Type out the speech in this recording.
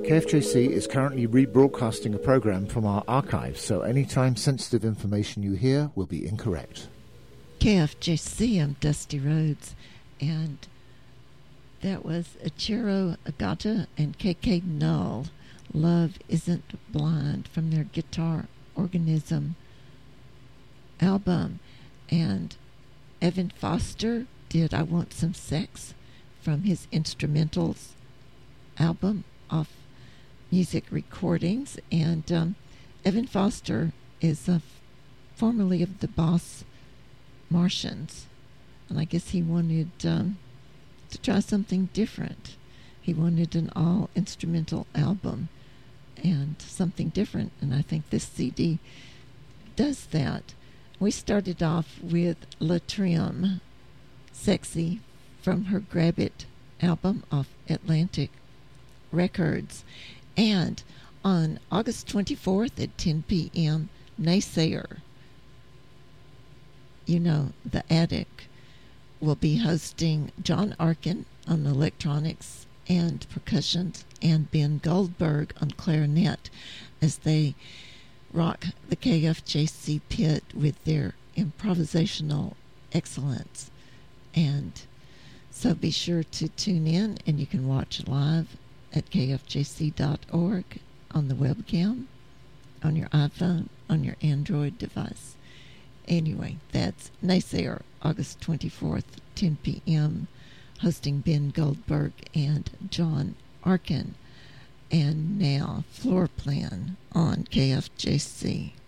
KFJC is currently rebroadcasting a program from our archives, so any time-sensitive information you hear will be incorrect. KFJC, I'm Dusty Rhodes, and that was Achiro Agata and KK Null, Love Isn't Blind, from their Guitar Organism album. And Evan Foster did I Want Some Sex from his Instrumentals album off Music Recordings. And Evan Foster is formerly of the Boss Martians, and I guess he wanted to try something different. He wanted an all-instrumental album and something different, and I think this CD does that. We started off with La Trim, Sexy, from her Grab It album off Atlantic Records. And on August 24th at 10 p.m., Naysayer, you know, the Attic, will be hosting John Arkin on electronics and percussion and Ben Goldberg on clarinet as they rock the KFJC pit with their improvisational excellence. And so be sure to tune in, and you can watch live at kfjc.org on the webcam, on your iPhone, on your Android device. Anyway, that's Naysayer, August 24th, 10 p.m., hosting Ben Goldberg and John Arkin. And now, Floor Plan on KFJC.